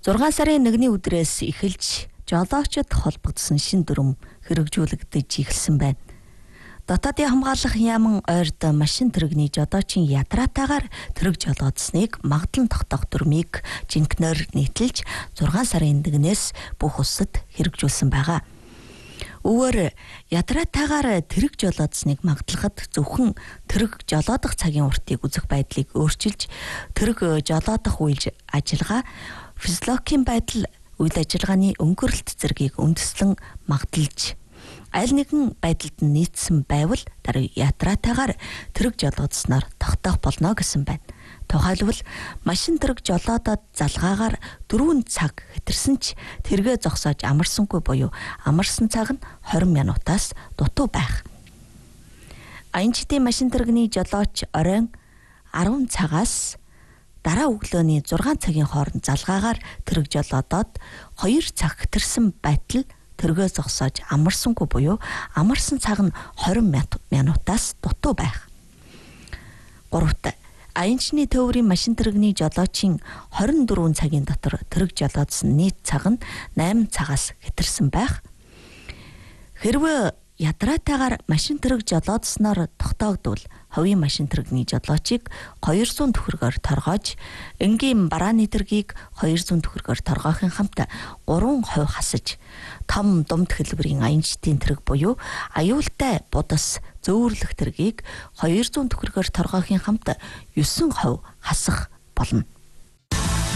6 сарын 1-ний өдрөөс эхэлж жолоочд холбогдсон шин дүрм хэрэгжүүлэгдэж эхэлсэн байна. Дотоодын хамгаалах яаман ойрд машин тэрэгний жолоочийн ядраатаагаар тэрэг жолоодсныг магадлан тогтоох дүрмийг жинкнээр нийтэлж 6 сарын 1-ээс бүх улсад хэрэгжүүлсэн байгаа. Үүгээр ядраатаагаар тэрэг жолоодсныг магадлахад зөвхөн тэрэг жолоодох цагийн уртыг үзэх байдлыг өөрчилж тэрэг жолоодох үйл ажиллагаа физиологийн байдал үйл ажиллагааны өнгөрөлт зэргийг үндэслэн магталж аль нэгэн байдалд нь нийцсэн байвал ядраатаагаар тэрэг жолоодсноор тогтоох болно гэсэн байна. Тухайлбал машин тэрэг жолоодоод залгаагаар 4 цаг хэтэрсэн ч тэргээ зогсоож амарсангүй буюу амарсан цаг нь 20 минутаас дутуу байх. Аянчдын машин тэрэгний жолооч оройн 10 цагаас дараа өглөөний 6 цагийн хооронд залгаагаар тэрэг жолоодоод 2 цаг хэтэрсэн байтал тэргээ зогсоож амарсангүй буюу амарсан цаг нь 20 минутаас дутуу байх. 3. Аянчны төвөрийн машин тэрэгний жолоочийн 24 цагийн дотор тэрэг жолоодсон нийт цаг нь 8 цагаас хэтэрсэн байх. Хэрвээ ядраатаагаар машин тэрэг жолоодсноор тогтоогдвол хувийн машин тэрэгний жолоочийг 200 төгрөгөөр торгоож, энгийн барааны тэргийг 200 төгрөгөөр торгохын хамт 3% хасаж, том думд хэлбэрийн аянчдын тэрэг буюу аюултай будас зөөвөрлөх тэргийг 200 төгрөгөөр торгохын хамт 9% хасах болно.